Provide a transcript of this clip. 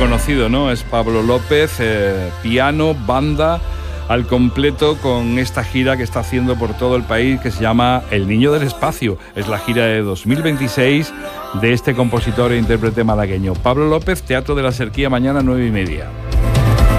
conocido, ¿no? Es Pablo López, piano, banda, al completo con esta gira que está haciendo por todo el país que se llama El Niño del Espacio. Es la gira de 2026 de este compositor e intérprete malagueño. Pablo López, Teatro de la Serquía, mañana 9:30.